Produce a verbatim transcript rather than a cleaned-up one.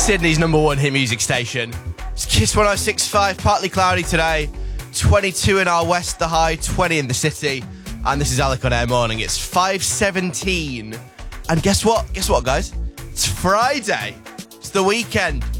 Sydney's number one hit music station. It's Kiss one oh six point five, partly cloudy today. twenty-two in our west, the high, twenty in the city. And this is Alec on Air Morning. It's five seventeen. And guess what? Guess what, guys? It's Friday. It's the weekend.